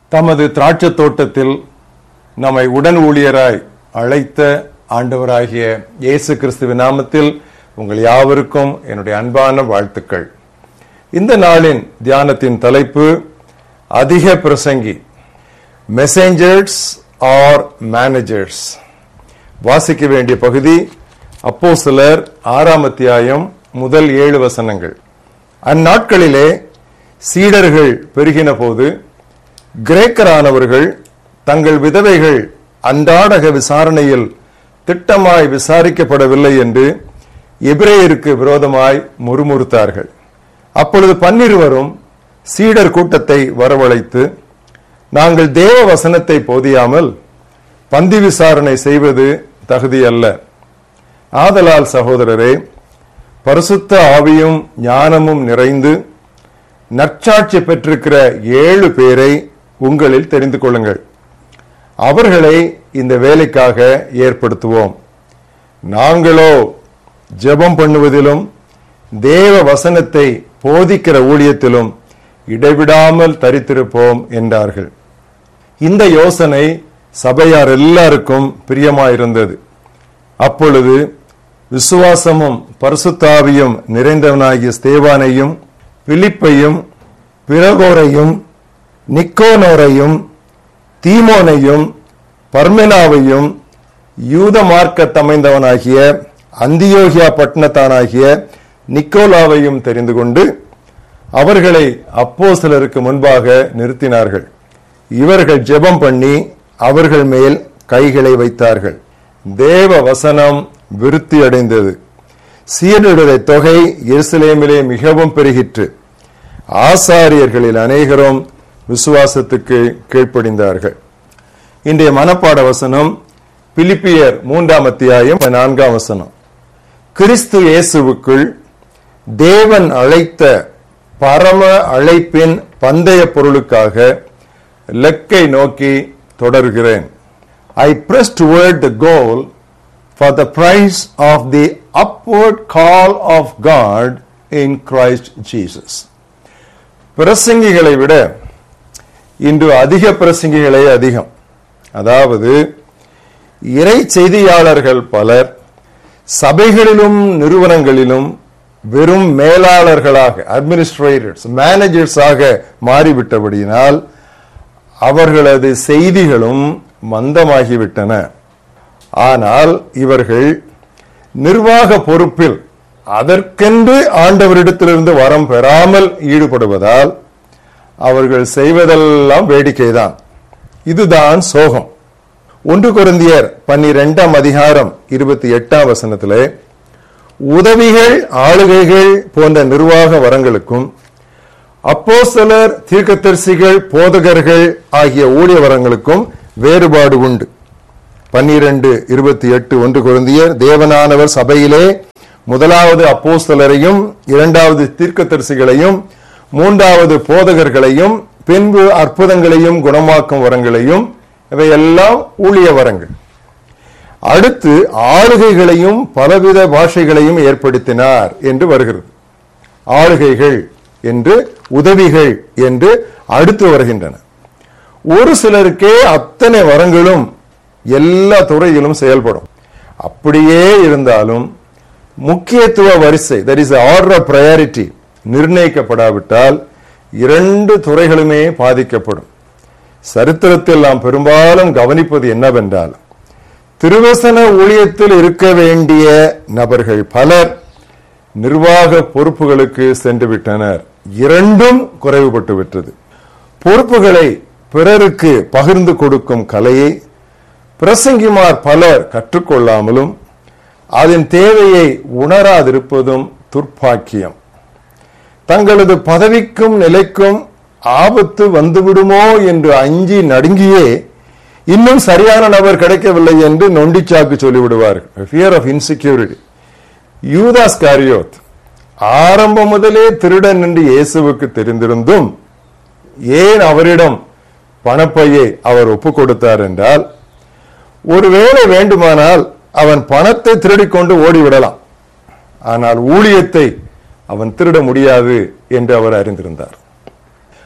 தமது திராட்சை தோட்டத்தில் நம்மை உடன் ஊழியராய் அழைத்த ஆண்டவராகிய இயேசு கிறிஸ்துவின் நாமத்தில் உங்கள் யாவருக்கும் என்னுடைய அன்பான வாழ்த்துக்கள். இந்த நாளின் தியானத்தின் தலைப்பு அதிக பிரசங்கி, மெசேஞ்சர்ஸ் ஆர் மேனேஜர்ஸ். வாசிக்க வேண்டிய பகுதி அப்போஸ்தலர் 6ஆம் அத்தியாயம் முதல் 7 வசனங்கள். அந்நாட்களிலே சீடர்கள் பெருகின போது கிரேக்கரானவர்கள் தங்கள் விதவைகள் அன்றாடக விசாரணையில் திட்டமாய் விசாரிக்கப்படவில்லை என்று எபிரேயருக்கு விரோதமாய் முறுமுறுத்தார்கள். அப்பொழுது 12 சீடர் கூட்டத்தை வரவழைத்து, நாங்கள் தேவ வசனத்தை போதியாமல் பந்தி விசாரணை செய்வது தகுதியல்ல. ஆதலால் சகோதரரே, பரிசுத்த ஆவியும் ஞானமும் நிறைந்து நற்சாட்சி பெற்றிருக்கிற 7 பேரை உங்களில் தெரிந்து கொள்ளுங்கள். அவர்களை இந்த வேலைக்காக ஏற்படுத்துவோம். நாங்களோ ஜெபம் பண்ணுவதிலும் தேவ வசனத்தை போதிக்கிற ஊழியத்திலும் இடைவிடாமல் தரித்திருப்போம் என்றார்கள். இந்த யோசனை சபையார் எல்லாருக்கும் பிரியமாயிருந்தது. அப்பொழுது விசுவாசமும் பரிசுத்தாவியும் நிறைந்தவனாகிய ஸ்தேவானையும் பிலிப்பையும் பிரகோரையும் நிக்கோனோரையும் தீமோனையும் பர்மெனாவையும் யூத மார்க்கத்தமைந்தவனாகிய அந்தியோகியா பட்டணத்தானாகிய நிக்கோலாவையும் தெரிந்து கொண்டு அவர்களை அப்போஸ்தலருக்கு முன்பாக நிறுத்தினார்கள். இவர்கள் ஜெபம் பண்ணி அவர்கள் மேல் கைகளை வைத்தார்கள். தேவ வசனம் விருத்தி அடைந்தது. சீடருடைய தொகை எருசலேமிலே மிகவும் பெருகிற்று. ஆசாரியர்களில் அநேகரும் விசுவாசத்துக்கு கீழ்ப்படிந்தார்கள். இன்றைய மனப்பாட வசனம் பிலிப்பியர் 3ஆம் அத்தியாயம் 4ஆம் வசனம். கிறிஸ்து இயேசுவுக்குள் தேவன் அழைத்த பரம அழைப்பின் பந்தய பொருளுக்காக லக்கை நோக்கி தொடர்கிறேன். I press toward the goal for the prize of the upward call of God in Christ Jesus. பிரசங்கிகளை விட இன்று அதிக பிரசங்கிகளே அதிகம். அதாவது இறை செய்தியாளர்கள் பலர் சபைகளிலும் நிறுவனங்களிலும் வெறும் மேலாளர்களாக, அட்மினிஸ்ட்ரேட்டர்ஸ், மேனேஜர்ஸாக மாறிவிட்டபடியினால் அவர்களது செய்திகளும் மந்தமாகிவிட்டன. ஆனால் இவர்கள் நிர்வாக பொறுப்பில் அதற்கென்று ஆண்டவரிடத்திலிருந்து வரம் பெறாமல் ஈடுபடுவதால் அவர்கள் செய்வதெல்லாம் வேடிக்கைதான். இதுதான் சோகம். 1 கொரிந்தியர் 12ஆம் அதிகாரம் 28ஆம் வசனத்திலே உதவிகள், ஆளுகைகள் போன்ற நிர்வாக வரங்களுக்கும் அப்போஸ்தலர், தீர்க்கதரிசிகள், போதகர்கள் ஆகிய ஊழிய வரங்களுக்கும் வேறுபாடு உண்டு. 12:28 1 கொரிந்தியர், தேவனானவர் சபையிலே முதலாவது அப்போஸ்தலரையும் 2வது தீர்க்கதரிசிகளையும் 3வது போதகர்களையும் பின்பு அற்புதங்களையும் குணமாக்கும் வரங்களையும், இவையெல்லாம் ஊழிய வரங்கள். அடுத்து ஆளுகைகளையும் பலவித பாஷைகளையும் ஏற்படுத்தினார் என்று வருகிறது. ஆளுகைகள் என்று, உதவிகள் என்று அடுத்து வருகின்றன. ஒரு சிலருக்கே அத்தனை வரங்களும் எல்லா துறையிலும் செயல்படும். அப்படியே இருந்தாலும் முக்கியத்துவ வரிசை, that is the order of priority, நிர்ணயிக்கப்படாவிட்டால் 2 துறைகளுமே பாதிக்கப்படும். சரித்திரத்தில் நாம் பெரும்பாலும் கவனிப்பது என்னவென்றால், திருவசன ஊழியத்தில் இருக்க வேண்டிய நபர்கள் பலர் நிர்வாக பொறுப்புகளுக்கு சென்று விட்டனர். 2ம் குறைவுபட்டு விட்டது. பொறுப்புகளை பிறருக்கு பகிர்ந்து கொடுக்கும் கலையை பிரசங்கிமார் பலர் கற்றுக்கொள்ளாமலும் அதன் தேவையை உணராதிருப்பதும் துர்ப்பாக்கியம். தங்களது பதவிக்கும் நிலைக்கும் ஆபத்து வந்துவிடுமோ என்று அஞ்சி நடுங்கியே இன்னும் சரியான நபர் கிடைக்கவில்லை என்று நொண்டிச்சாக்கு சொல்லிவிடுவார்கள். Fear of insecurity. யூதாஸ் காரியோத் ஆரம்பம் முதலே திருடன் என்று இயேசுவுக்கு தெரிந்திருந்தும் ஏன் அவரிடம் பணப்பையை அவர் ஒப்பு கொடுத்தார் என்றால், ஒருவேளை வேண்டுமானால் அவன் பணத்தை திருடிக்கொண்டு ஓடிவிடலாம், ஆனால் ஊழியத்தை அவன் திருட முடியாது என்று அவர் அறிந்திருந்தார்.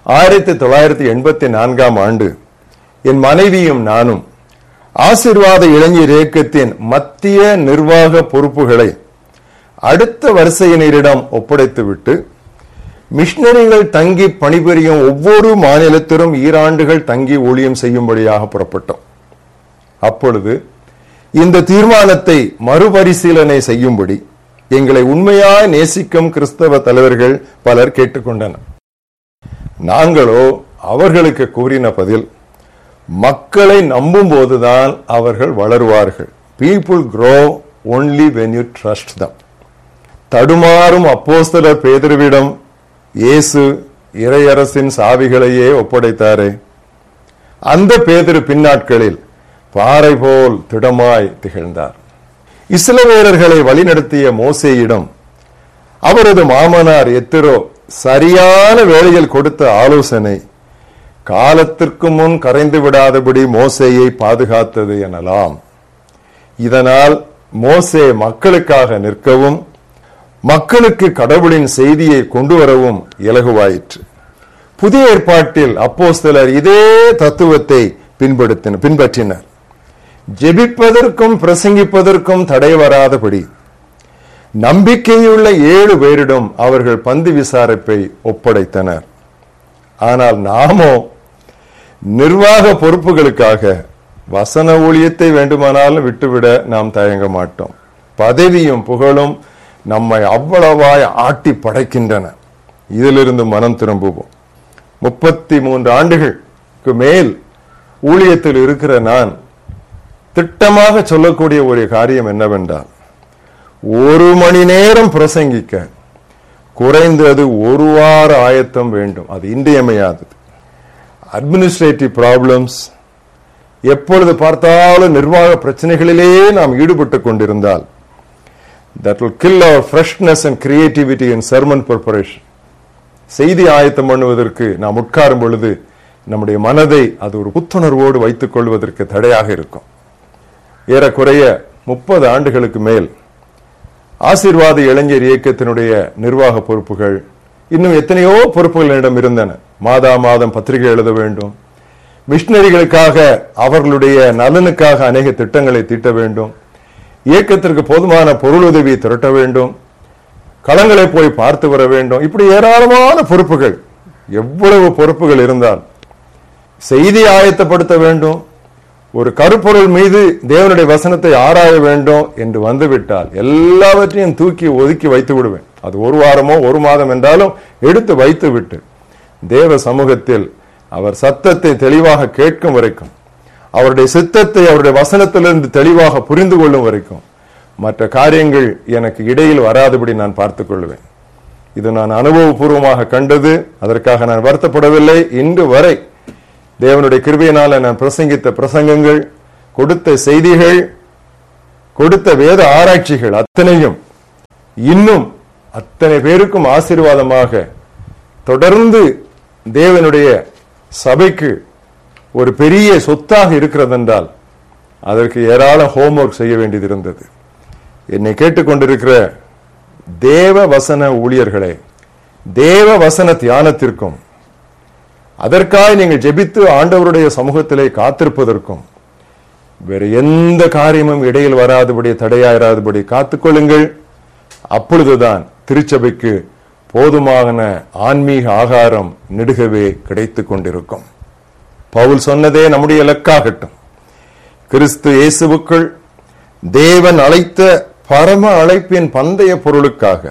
1984 என் மனைவியும் நானும் ஆசீர்வாத இளைஞர் இயக்கத்தின் மத்திய நிர்வாக பொறுப்புகளை அடுத்த வரிசையினரிடம் ஒப்படைத்துவிட்டு மிஷனரிகள் தங்கி பணிபுரியும் ஒவ்வொரு மாநிலத்திலும் ஈராண்டுகள் தங்கி ஊழியம் செய்யும்படியாக புறப்பட்டோம். அப்பொழுது இந்த தீர்மானத்தை மறுபரிசீலனை செய்யும்படி எங்களை உண்மையாய் நேசிக்கும் கிறிஸ்தவ தலைவர்கள் பலர் கேட்டுக்கொண்டனர். நாங்களோ அவர்களுக்கு கூறின பதில், மக்களை நம்பும் போதுதான் அவர்கள் வளருவார்கள். People grow only when you trust them. தடுமாறும் அப்போஸ்தலர் பேதுருவிடம் இயேசு இறையரசின் சாவிகளையே ஒப்படைத்தாரே, அந்த பேதுரு பின்னாட்களில் பாறை போல் திடமாய் திகழ்ந்தார். இஸ்ரவேலர்களை வழிநடத்திய மோசேயிடம் அவரது மாமனார் எத்திரோ சரியான வேளையில் கொடுத்த ஆலோசனை காலத்திற்கு முன் கரைந்து விடாதபடி மோசேயை பாதுகாத்தது எனலாம். இதனால் மோசே மக்களுக்காக நிற்கவும் மக்களுக்கு கடவுளின் செய்தியை கொண்டு வரவும் இலகுவாயிற்று. புதிய ஏற்பாட்டில் அப்போஸ்தலர் இதே தத்துவத்தை பின்பற்றினர். ஜெபிப்பதற்கும் பிரசங்கிப்பதற்கும் தடை வராதபடி நம்பிக்கையுள்ள 7 பேரிடம் அவர்கள் பந்து விசாரிப்பை ஒப்படைத்தனர். ஆனால் நாமோ நிர்வாக பொறுப்புகளுக்காக வசன ஊழியத்தை வேண்டுமானாலும் விட்டுவிட நாம் தயங்க மாட்டோம். பதவியும் புகழும் நம்மை அவ்வளவாய் ஆட்டி படைக்கின்றன. இதிலிருந்து மனம் திரும்புவோம். 33 ஆண்டுகளுக்கு மேல் ஊழியத்தில் இருக்கிற நான் திட்டமாக சொல்லக்கூடிய ஒரு காரியம் என்னவென்றால், 1 மணி நேரம் பிரசங்கிக்க குறைந்தது 1 வார ஆயத்தம் வேண்டும். அது இன்றியமையாதது. அட்மினிஸ்ட்ரேட்டிவ் ப்ராப்ளம்ஸ், எப்பொழுது பார்த்தாலும் நிர்வாக பிரச்சனைகளிலே நாம் ஈடுபட்டு கொண்டிருந்தால், that will kill our freshness and creativity in sermon preparation. செய்தி ஆயத்தம் பண்ணுவதற்கு நாம் உட்காரும் பொழுது நம்முடைய மனதை அது ஒரு புத்துணர்வோடு வைத்துக் கொள்வதற்கு தடையாக இருக்கும். ஏறக்குறைய 30 ஆண்டுகளுக்கு மேல் ஆசீர்வாத இளைஞர் இயக்கத்தினுடைய நிர்வாக பொறுப்புகள், இன்னும் எத்தனையோ பொறுப்புகளிடம் இருந்தன. மாதா மாதம் பத்திரிகை எழுத வேண்டும், மிஷனரிகளுக்காக அவர்களுடைய நலனுக்காக அநேக திட்டங்களை தீட்ட வேண்டும், இயக்கத்திற்கு போதுமான பொருளுதவி திரட்ட வேண்டும், களங்களை போய் பார்த்து வர வேண்டும். இப்படி ஏராளமான பொறுப்புகள். எவ்வளவு பொறுப்புகள் இருந்தால் செய்தி ஆயத்தப்படுத்த வேண்டும், ஒரு கருப்பொருள் மீது தேவனுடைய வசனத்தை ஆராய வேண்டும் என்று வந்துவிட்டால் எல்லாவற்றையும் தூக்கி ஒதுக்கி வைத்து விடுவேன். அது 1 வாரமோ 1 மாதம் என்றாலும் எடுத்து வைத்து விட்டு தேவ சமூகத்தில் அவர் சத்தத்தை தெளிவாக கேட்கும் வரைக்கும், அவருடைய சித்தத்தை அவருடைய வசனத்திலிருந்து தெளிவாக புரிந்து கொள்ளும் வரைக்கும் மற்ற காரியங்கள் எனக்கு இடையில் வராதபடி நான் பார்த்துக் கொள்வேன். இது நான் அனுபவபூர்வமாக கண்டது. அதற்காக நான் வருத்தப்படவில்லை. இன்று வரை தேவனுடைய கிருபையினால நான் பிரசங்கித்த பிரசங்கங்கள், கொடுத்த செய்திகள், கொடுத்த வேத ஆராய்ச்சிகள் அத்தனையும் இன்னும் அத்தனை பேருக்கும் ஆசீர்வாதமாக தொடர்ந்து தேவனுடைய சபைக்கு ஒரு பெரிய சொத்தாக இருக்கிறது என்றால் அதற்கு ஏராளம் ஹோம்வொர்க் செய்ய வேண்டியது இருந்தது. என்னை கேட்டுக்கொண்டிருக்கிற தேவ வசன ஊழியர்களே, தேவ வசன தியானத்திற்கும் அதற்காக நீங்கள் ஜெபித்து ஆண்டவருடைய சமூகத்திலே காத்திருப்பதற்கும் வேற எந்த காரியமும் இடையில் வராதபடி தடையாயிராதபடி காத்துக்கொள்ளுங்கள். அப்பொழுதுதான் திருச்சபைக்கு போதுமான ஆன்மீக ஆகாரம் நெடுகவே கிடைத்து கொண்டிருக்கும். பவுல் சொன்னதே நம்முடைய இலக்காகட்டும். கிறிஸ்து இயேசுவுக்குள் தேவன் அழைத்த பரம அழைப்பின் பந்தய பொருளுக்காக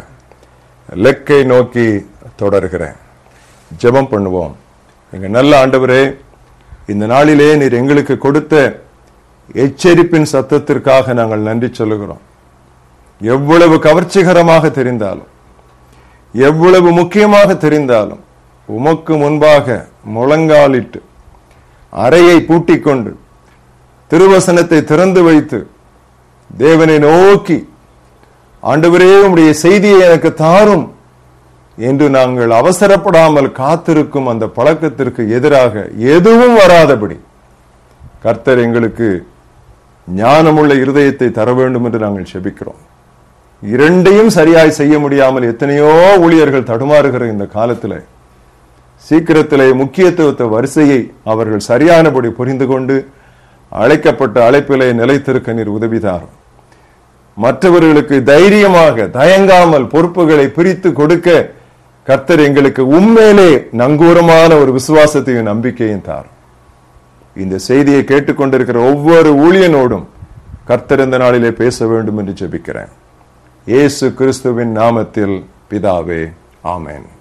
இலக்கை நோக்கி தொடர்கிறேன். ஜெபம் பண்ணுவோம். எங்க நல்ல ஆண்டவரே, இந்த நாளிலே நீர் எங்களுக்கு கொடுத்த எச்சரிப்பின் சத்தத்திற்காக நாங்கள் நன்றி சொல்லுகிறோம். எவ்வளவு கவர்ச்சிகரமாக தெரிந்தாலும், எவ்வளவு முக்கியமாக தெரிந்தாலும், உமக்கு முன்பாக முழங்காலிட்டு அறையை பூட்டிக் கொண்டு திருவசனத்தை திறந்து வைத்து தேவனை நோக்கி, ஆண்டவரே உம்முடைய செய்தியை எனக்கு தாரும் என்று நாங்கள் அவசரப்படாமல் காத்திருக்கும் அந்த பழக்கத்திற்கு எதிராக எதுவும் வராதபடி கர்த்தர் எங்களுக்கு ஞானமுள்ள இருதயத்தை தர வேண்டும் என்று நாங்கள் செபிக்கிறோம். இரண்டையும் சரியாய் செய்ய முடியாமல் எத்தனையோ ஊழியர்கள் தடுமாறுகிற இந்த காலத்தில் சீக்கிரத்திலே முக்கியத்துவ வரிசையை அவர்கள் சரியானபடி புரிந்து கொண்டு அழைக்கப்பட்ட அழைப்பிலே நிலைத்திருக்க நீர் உதவிதாரும். மற்றவர்களுக்கு தைரியமாக தயங்காமல் பொறுப்புகளை பிரித்து கொடுக்க கர்த்தர் எங்களுக்கு உண்மையிலே நங்கூரமான ஒரு விசுவாசத்தையும் நம்பிக்கையும் தாரும். இந்த செய்தியை கேட்டுக்கொண்டிருக்கிற ஒவ்வொரு ஊழியனோடும் கர்த்தர் இந்த நாளிலே பேச வேண்டும் என்று ஜெபிக்கிறேன். இயேசு கிறிஸ்துவின் நாமத்தில் பிதாவே, ஆமென்.